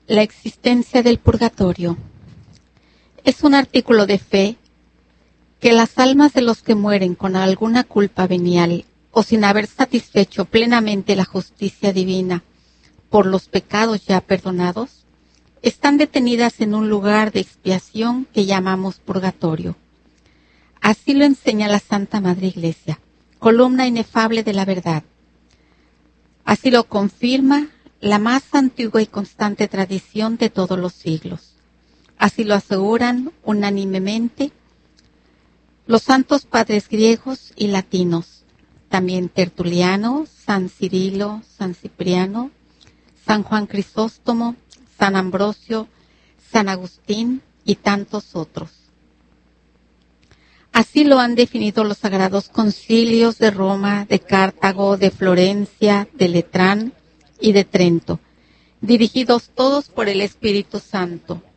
La existencia del purgatorio. Es un artículo de fe que las almas de los que mueren con alguna culpa venial o sin haber satisfecho plenamente la justicia divina por los pecados ya perdonados, están detenidas en un lugar de expiación que llamamos purgatorio. Así lo enseña la Santa Madre Iglesia, columna inefable de la verdad. Así lo confirma la más antigua y constante tradición de todos los siglos. Así lo aseguran unánimemente los santos padres griegos y latinos, también Tertuliano, San Cirilo, San Cipriano, San Juan Crisóstomo, San Ambrosio, San Agustín y tantos otros. Así lo han definido los sagrados concilios de Roma, de Cartago, de Florencia, de Letrán y de Trento, dirigidos todos por el Espíritu Santo,